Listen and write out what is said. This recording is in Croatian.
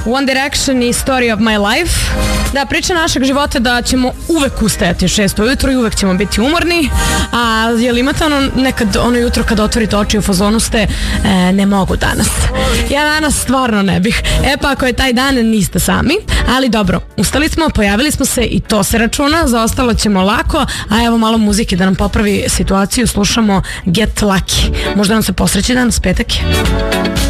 One Direction i Story of My Life. Da, priča našeg života da ćemo uvek ustajati u 6 ujutro i uvek ćemo biti umorni, a jel imate nekad ono jutro kad otvorite oči u fazonu ste ne mogu danas. Ja danas stvarno ne bih. Pa ako je taj dan niste sami, ali dobro, ustali smo, pojavili smo se i to se računa, za ostalo ćemo lako, a evo malo muzike da nam popravi situaciju, slušamo Get Lucky. Možda nam se posreći danas, petak je.